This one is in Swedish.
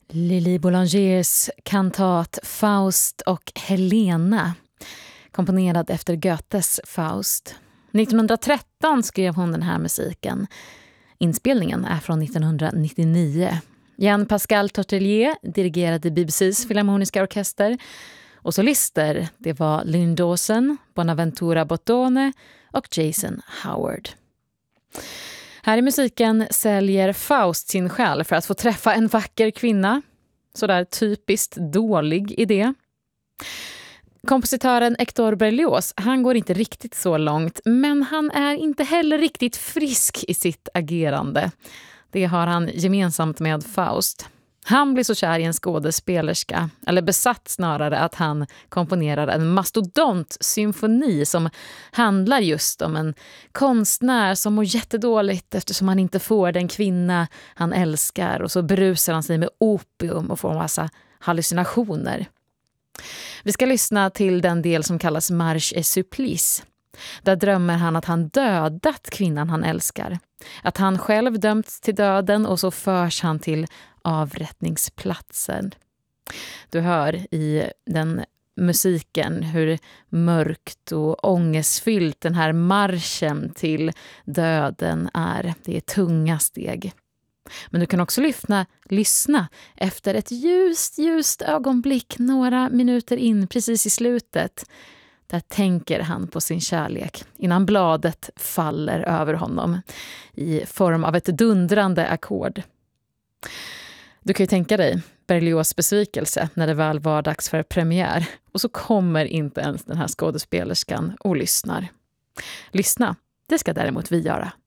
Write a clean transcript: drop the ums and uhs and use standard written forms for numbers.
Lili Boulangers kantat Faust och Helena, komponerad efter Goethes Faust. 1913 skrev hon den här musiken. Inspelningen är från 1999. Jean-Pascal Tortelier dirigerade BBCs filharmoniska orkester. Och solister, det var Lynn Dawson, Bonaventura Bottone och Jason Howard. Här i musiken säljer Faust sin själ för att få träffa en vacker kvinna. Sådär typiskt dålig idé. Kompositören Hector Berlioz, han går inte riktigt så långt, men han är inte heller riktigt frisk i sitt agerande. Det har han gemensamt med Faust. Han blir så kär i en skådespelerska, eller besatt snarare, att han komponerar en mastodont-symfoni som handlar just om en konstnär som mår jättedåligt eftersom han inte får den kvinna han älskar, och så berusar han sig med opium och får en massa hallucinationer. Vi ska lyssna till den del som kallas Marche et Supplice. Där drömmer han att han dödat kvinnan han älskar. Att han själv dömts till döden, och så förs han till avrättningsplatsen. Du hör i den musiken hur mörkt och ångestfyllt den här marschen till döden är. Det är tunga steg. Men du kan också lyssna efter ett ljust ögonblick några minuter in, precis i slutet. Där tänker han på sin kärlek innan bladet faller över honom i form av ett dundrande ackord. Du kan ju tänka dig Berlioz besvikelse när det väl var dags för premiär. Och så kommer inte ens den här skådespelerskan och lyssnar. Lyssna, det ska däremot vi göra.